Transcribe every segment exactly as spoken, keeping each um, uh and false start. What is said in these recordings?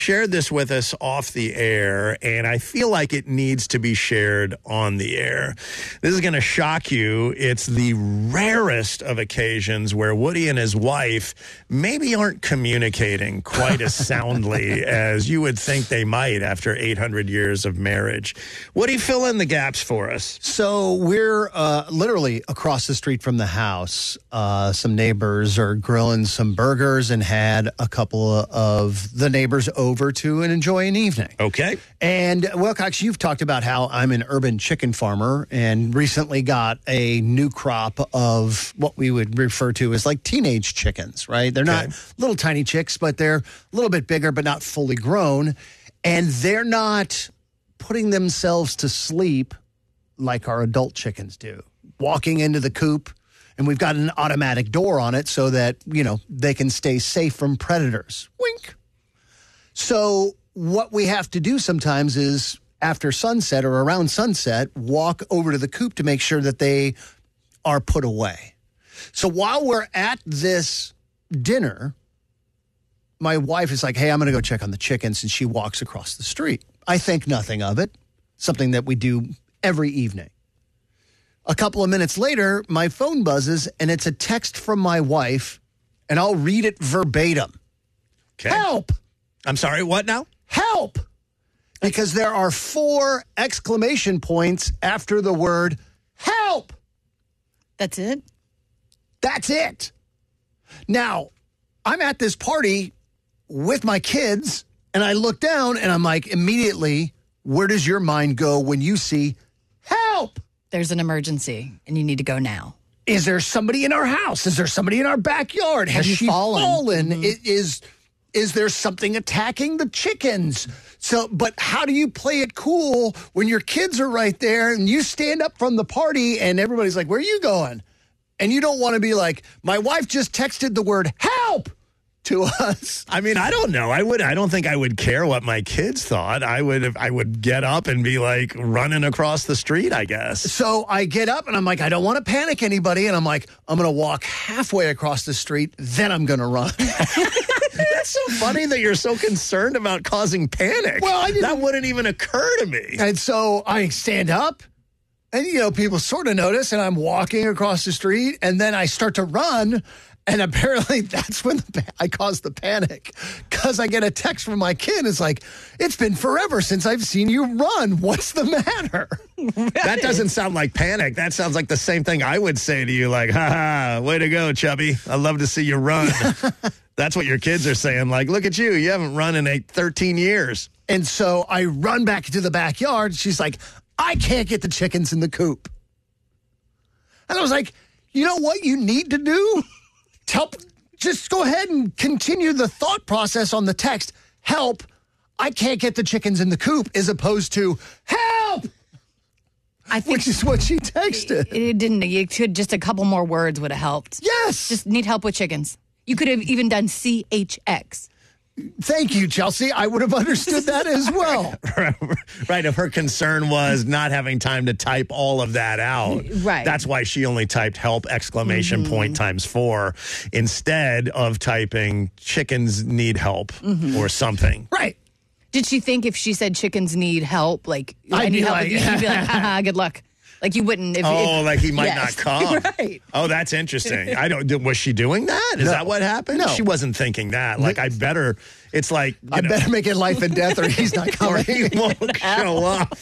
shared this with us off the air, and I feel like it needs to be shared on the air. This is going to shock you. It's the rarest of occasions where Woody and his wife maybe aren't communicating quite as soundly as you would think they might after eight hundred years of marriage. Woody, fill in the gaps for us. So we're uh, literally across the street from the house. Uh, some neighbors are grilling some burgers and had a couple of the neighbors over over to and enjoy an evening. Okay. And, Wilcox, you've talked about how I'm an urban chicken farmer and recently got a new crop of what we would refer to as like teenage chickens, right? They're Okay. not little tiny chicks, but they're a little bit bigger, but not fully grown. And they're not putting themselves to sleep like our adult chickens do. Walking into the coop, and we've got an automatic door on it so that, you know, they can stay safe from predators. Wink. So what we have to do sometimes is after sunset or around sunset, walk over to the coop to make sure that they are put away. So while we're at this dinner, my wife is like, hey, I'm going to go check on the chickens. And she walks across the street. I think nothing of it, something that we do every evening. A couple of minutes later, my phone buzzes and it's a text from my wife, and I'll read it verbatim. Okay. Help! I'm sorry, what now? Help! Because there are four exclamation points after the word help. That's it? That's it. Now, I'm at this party with my kids, and I look down, and I'm like, immediately, where does your mind go when you see help? There's an emergency, and you need to go now. Is there somebody in our house? Is there somebody in our backyard? Have Has you she fallen? fallen? Mhm. It is... Is there something attacking the chickens? So, but how do you play it cool when your kids are right there and you stand up from the party and everybody's like, where are you going? And you don't want to be like, my wife just texted the word help to us. I mean, I don't know. I would. I don't think I would care what my kids thought. I would. I would get up and be like running across the street, I guess. So I get up and I'm like, I don't want to panic anybody. And I'm like, I'm going to walk halfway across the street. Then I'm going to run. That's so funny that you're so concerned about causing panic. Well, I didn't- that wouldn't even occur to me. And so I stand up and, you know, people sort of notice and I'm walking across the street and then I start to run. And apparently that's when the, I caused the panic because I get a text from my kid. It's like, it's been forever since I've seen you run. What's the matter? That doesn't sound like panic. That sounds like the same thing I would say to you, like, ha ha, way to go, chubby. I love to see you run. That's what your kids are saying. Like, look at you. You haven't run in eight, thirteen years. And so I run back into the backyard. She's like, I can't get the chickens in the coop. And I was like, you know what you need to do? Help. Just go ahead and continue the thought process on the text. Help. I can't get the chickens in the coop, as opposed to help. I think Which is what she texted. it, it didn't. You could just a couple more words would have helped. Yes. Just need help with chickens. You could have even done C H X. Thank you, Chelsea. I would have understood that as well. Right. If her concern was not having time to type all of that out. Right. That's why she only typed help exclamation Mm-hmm. point times four instead of typing chickens need help Mm-hmm. or something. Right. Did she think if she said chickens need help, like, I I'd need be help like- with you, you'd be like, haha, good luck. Like, you wouldn't. If, Oh, if, like he might Yes. not come. Right. Oh, that's interesting. I don't. did- Was she doing that? Is No. that what happened? No. She wasn't thinking that. Like, I better. It's like you I know, better make it life and death or he's not or coming. he won't show up.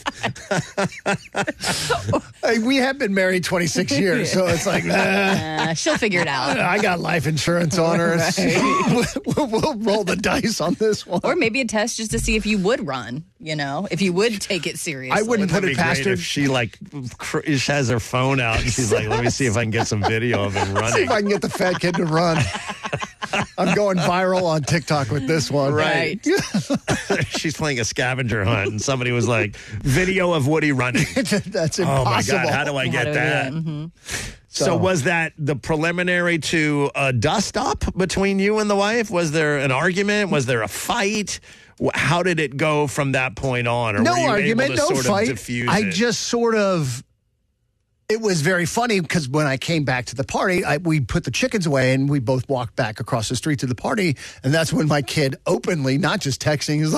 Hey, we have been married twenty-six years, so it's like, nah, Uh, she'll figure it out. I got life insurance on her. we'll, we'll roll the dice on this one. Or maybe a test just to see if you would run, you know, if you would take it seriously. I wouldn't Wouldn't put it it be past great her. if she like cr- has her phone out and she's like, let me see if I can get some video of him See running. if I can get the fat kid to run. I'm going viral on TikTok with this one. Right. She's playing a scavenger hunt and somebody was like, video of Woody running. That's Oh my impossible. God, how do I How get do we do that? it? Mhm. So, So- was that the preliminary to a dust up between you and the wife? Was there an argument? Was there a fight? Wh- How did it go from that point on? Or No were you argument, able to no sort fight. of diffuse I it? just sort of, It was very funny because when I came back to the party, I, we put the chickens away and we both walked back across the street to the party. And that's when my kid openly, not just texting, is